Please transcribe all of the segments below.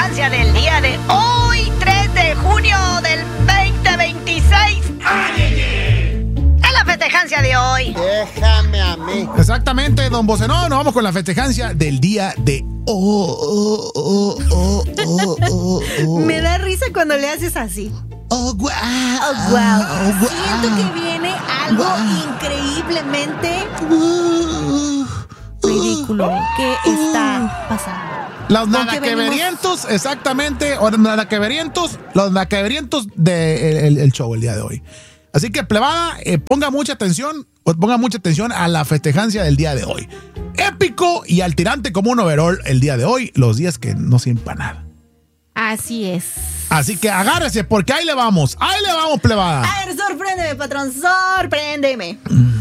festejancia del día de hoy, 3 de junio del 2026. Es la festejancia de hoy. Déjame a mí. Exactamente, don Bocenón. Nos vamos con la festejancia del día de Me da risa cuando le haces así. Oh, wow. Oh, wow. Siento que viene algo increíblemente ridículo. ¿Qué está pasando? Los nadaqueverientos, exactamente. O nadaqueverientos, los nadaqueverientos del show el día de hoy. Así que, plebada, ponga mucha atención a la festejancia del día de hoy. Épico y al tirante como un overall el día de hoy, los días que no sirven para nada. Así es. Así que agárrese, porque ahí le vamos, plebada. A ver, sorpréndeme, patrón, sorpréndeme.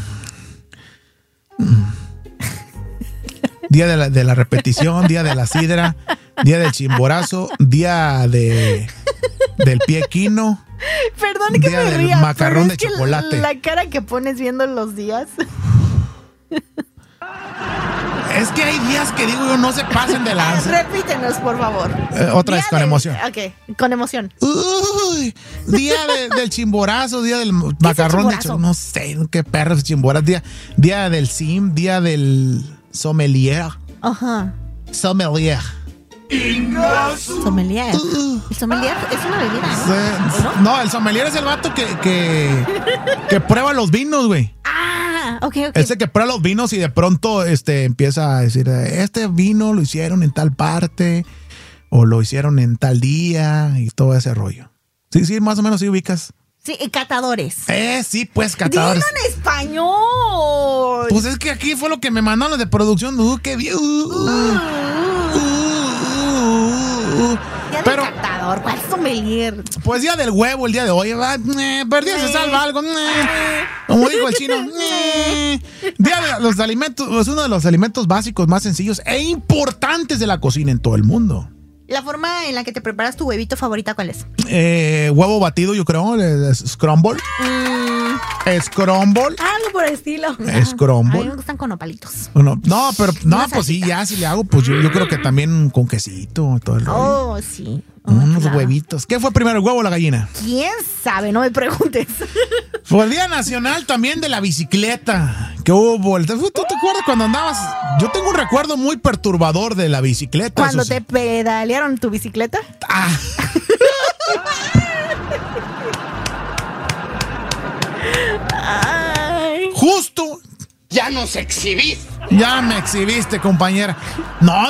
Día de la repetición, día de la sidra, día del chimborazo, día del pie quino. Perdón que día me del ría, macarrón pero de chocolate. La cara que pones viendo los días. Es que hay días que digo yo no se pasen de lanza. Repítenos, por favor. Otra vez con emoción. Ok, con emoción. Uy, día del chimborazo, día del macarrón de chocolate. No sé, qué perro es chimborazo. Día del sim, día del sommelier. Ajá. Sommelier. Sommelier. El sommelier es una bebida, ¿no? No, el sommelier es el vato que prueba los vinos, güey. Ah, ok. Ese que prueba los vinos y de pronto empieza a decir, este vino lo hicieron en tal parte o lo hicieron en tal día y todo ese rollo. Sí, más o menos sí ubicas. Sí, catadores. Sí, pues, catadores. Dilo en español. Pues es que aquí fue lo que me mandaron los de producción. Qué bien. Pero catador, ¿cuál sommelier? Pues día del huevo el día de hoy. Perdí, se salva algo. Como dijo el chino. Día de los alimentos, es uno de los alimentos básicos más sencillos e importantes de la cocina en todo el mundo. ¿La forma en la que te preparas tu huevito favorita cuál es? Huevo batido, yo creo. Scramble. Scramble. Algo por el estilo. Scramble. A mí me gustan con nopalitos. No, pues sí, ya si le hago, pues yo creo que también con quesito y todo el rollo. Oh, sí. Unos claro. huevitos. ¿Qué fue primero, el huevo o la gallina? ¿Quién sabe? No me preguntes. Fue el Día Nacional también de la Bicicleta. Que hubo. ¿Tú te acuerdas cuando andabas? Yo tengo un recuerdo muy perturbador de la bicicleta. ¿Cuando te pedalearon tu bicicleta? Ay. Justo. Ya nos exhibiste. Ya me exhibiste, compañera. No,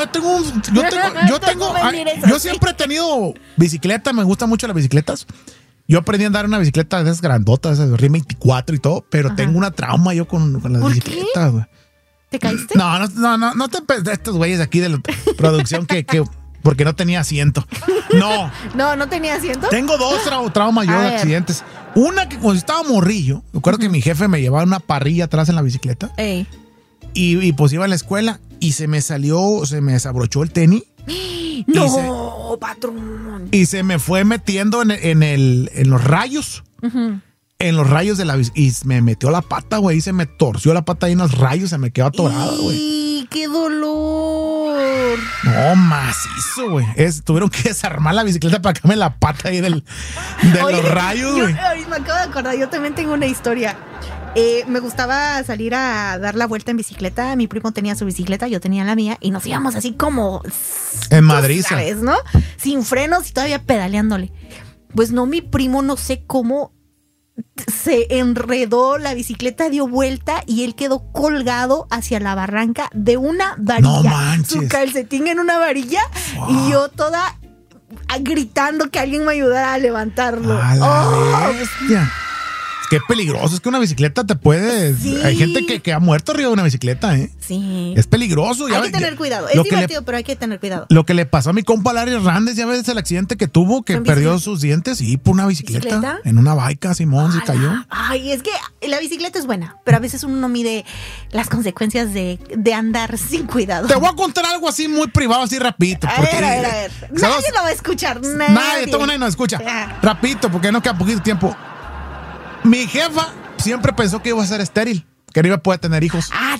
yo siempre he tenido bicicleta, me gustan mucho las bicicletas. Yo aprendí a andar en una bicicleta de esas grandotas, esas RIM 24 y todo, pero tengo una trauma yo con las bicicletas, güey. ¿Te caíste? No te estos güeyes aquí de la producción que porque no tenía asiento. No tenía asiento. Tengo dos traumas yo de accidentes. Una que cuando estaba morrillo, recuerdo que mi jefe me llevaba una parrilla atrás en la bicicleta. Ey. Y pues iba a la escuela y se me desabrochó el tenis. No, patrón. Y se me fue metiendo en los rayos. Uh-huh. En los rayos de la bicicleta. Y me metió la pata, güey. Y se me torció la pata ahí en los rayos. Se me quedó atorada, güey. ¡Y qué dolor! No, macizo, güey. Tuvieron que desarmar la bicicleta para que me la pata ahí de los rayos, güey. Me acabo de acordar, yo también tengo una historia. Me gustaba salir a dar la vuelta en bicicleta. Mi primo tenía su bicicleta, yo tenía la mía. Y nos íbamos así como... En Madrid, ¿sabes, no? Sin frenos y todavía pedaleándole. Pues no, mi primo no sé cómo se enredó, la bicicleta dio vuelta y él quedó colgado hacia la barranca de una varilla. No manches. Su calcetín en una varilla y yo toda gritando que alguien me ayudara a levantarlo. A la bestia. Qué peligroso, es que una bicicleta te puede... Sí. Hay gente que ha muerto arriba de una bicicleta, ¿eh? Sí. Es peligroso. Hay que tener cuidado. Es divertido, pero hay que tener cuidado. Lo que le pasó a mi compa Larry Hernández, ya ves el accidente que tuvo, que perdió sus dientes, y por una bicicleta. En una baica, Simón se cayó. Ay, es que la bicicleta es buena, pero a veces uno no mide las consecuencias de andar sin cuidado. Te voy a contar algo así muy privado, así rapidito. A ver. Nadie lo va a escuchar. Nadie nos escucha. Rapidito, porque no queda poquito tiempo. Mi jefa siempre pensó que iba a ser estéril, que no iba a poder tener hijos.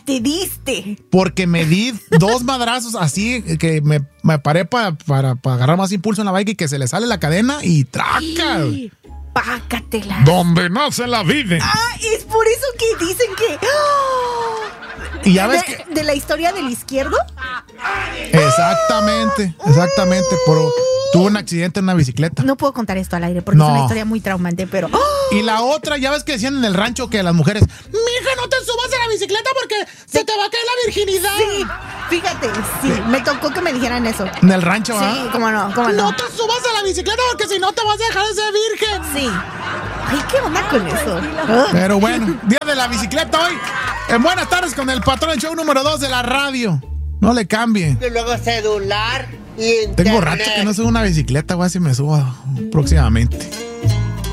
te diste? Porque me di 2 madrazos así que me paré para agarrar más impulso en la bike y que se le sale la cadena y traca. Pácatela. Donde nace la vida. Ah, es por eso que dicen que... Y ya ves que... ¿De la historia del izquierdo? Exactamente. Tuvo un accidente en una bicicleta. No puedo contar esto al aire porque es una historia muy traumante, pero... Y la otra, ya ves que decían en el rancho que las mujeres, mija, no te subas a la bicicleta porque se te va a caer la virginidad. Sí, fíjate, sí, me tocó que me dijeran eso. En el rancho, Sí, cómo no. No te subas a la bicicleta porque si no te vas a dejar de ser virgen. Sí. Ay, ¿qué onda con eso? Pero bueno, día de la bicicleta hoy. En Buenas Tardes con el patrón, el show número 2 de la radio. No le cambie. Y luego celular y internet. Tengo rato que no subo una bicicleta, voy a ver si me subo próximamente.